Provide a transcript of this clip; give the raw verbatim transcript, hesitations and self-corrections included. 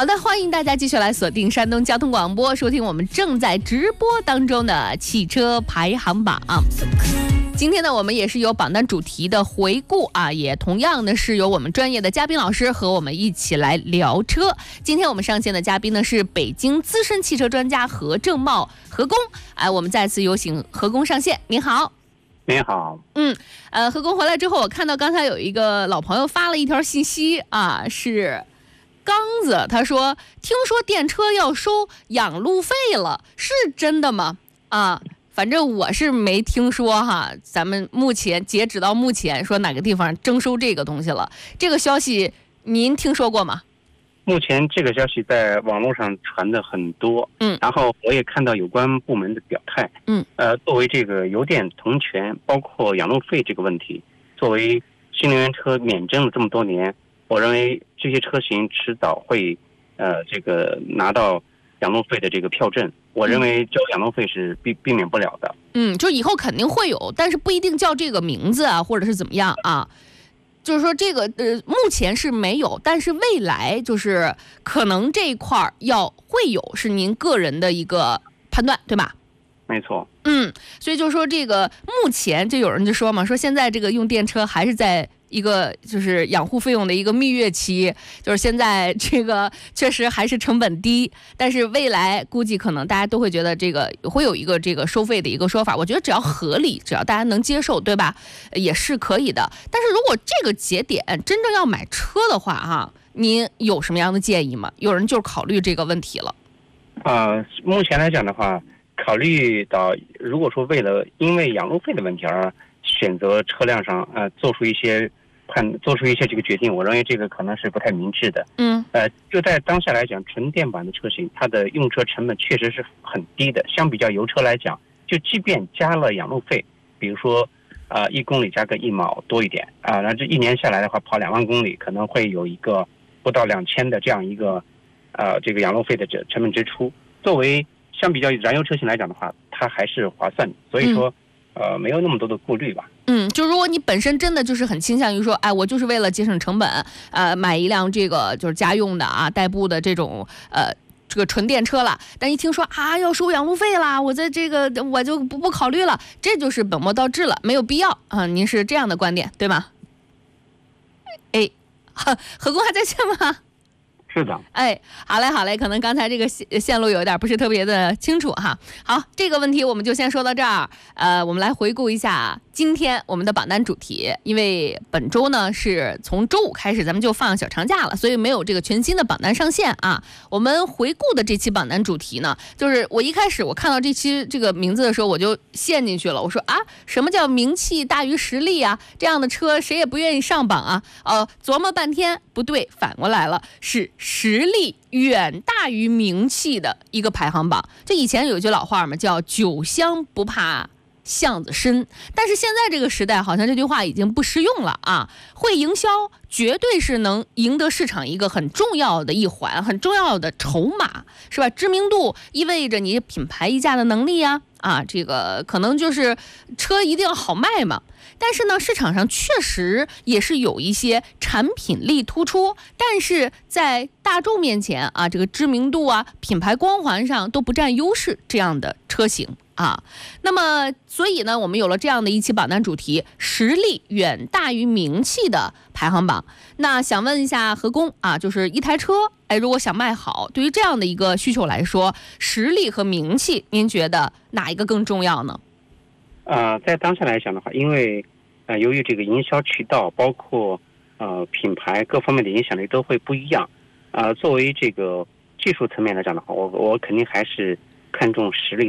好的，欢迎大家继续来锁定山东交通广播，收听我们正在直播当中的汽车排行榜。今天呢，我们也是有榜单主题的回顾啊，也同样的是由我们专业的嘉宾老师和我们一起来聊车。今天我们上线的嘉宾呢是北京资深汽车专家何正茂何工，哎，我们再次有请何工上线。您好。 您好。 嗯，呃，何工回来之后，我看到刚才有一个老朋友发了一条信息啊，是刚子，他说听说电车要收养路费了，是真的吗？啊。反正我是没听说哈，咱们目前截止到目前说哪个地方征收这个东西了，这个消息您听说过吗？ 目前这个消息在网络上传的很多， 嗯， 然后我也看到有关部门的表态， 嗯， 呃，作为这个油电同权，包括养路费这个问题，作为新能源车免征了这么多年，我认为这些车型迟早会，呃，这个拿到养路费的这个票证。我认为交养路费是避避免不了的。 嗯，就以后肯定会有，但是不一定叫这个名字啊，或者是怎么样啊。就是说这个呃，目前是没有，但是未来就是可能这一块要会有，是您个人的一个判断，对吧？ 没错。 嗯，所以就说这个目前就有人就说嘛，说现在这个用电车还是在一个就是养护费用的一个蜜月期，就是现在这个确实还是成本低，但是未来估计可能大家都会觉得这个会有一个这个收费的一个说法，我觉得只要合理，只要大家能接受，对吧，也是可以的。但是如果这个节点真正要买车的话哈，您有什么样的建议吗？有人就是考虑这个问题了。 呃，目前来讲的话，考虑到如果说为了因为养路费的问题而选择车辆上呃做出一些判做出一些这个决定，我认为这个可能是不太明智的。 嗯， 呃，就在当下来讲，纯电版的车型，它的用车成本确实是很低的，相比较油车来讲，就即便加了养路费，比如说，呃，一公里加个一毛多一点啊，那、呃、这一年下来的话，跑两万公里可能会有一个不到两千的这样一个，呃，这个养路费的这成本支出。作为相比较燃油车型来讲的话，它还是划算的，所以说。嗯呃，没有那么多的顾虑吧。 嗯，就如果你本身真的就是很倾向于说，哎，我就是为了节省成本，呃，买一辆这个就是家用的啊，代步的这种呃这个纯电车了，但一听说啊要收养路费啦，我在这个我就不不考虑了，这就是本末倒置了，没有必要啊、呃。您是这样的观点对吗？哎，何工还在线吗？ 是的。 哎，好嘞好嘞，可能刚才这个线路有点不是特别的清楚哈。好，这个问题我们就先说到这儿。呃，我们来回顾一下今天我们的榜单主题，因为本周呢是从周五开始咱们就放小长假了，所以没有这个全新的榜单上线啊。我们回顾的这期榜单主题呢，就是我一开始我看到这期这个名字的时候我就陷进去了，我说啊，什么叫名气大于实力啊？这样的车谁也不愿意上榜啊。呃，琢磨半天不对，反过来了，是实力远大于名气的一个排行榜。这以前有一句老话嘛，叫酒香不怕巷子深，但是现在这个时代好像这句话已经不适用了啊。会营销绝对是能赢得市场一个很重要的一环，很重要的筹码，是吧？知名度意味着你品牌溢价的能力呀、啊，啊，这个可能就是车一定要好卖嘛。但是呢，市场上确实也是有一些产品力突出，但是在大众面前啊，这个知名度啊、品牌光环上都不占优势这样的车型啊。那么，所以呢，我们有了这样的一期榜单主题，实力远大于名气的排行榜。那想问一下何工啊，就是一台车，哎，如果想卖好，对于这样的一个需求来说，实力和名气，您觉得哪一个更重要呢？ 呃，在当下来讲的话，因为呃，由于这个营销渠道，包括呃品牌各方面的影响力都会不一样，呃，作为这个技术层面来讲的话，我我肯定还是看重实力。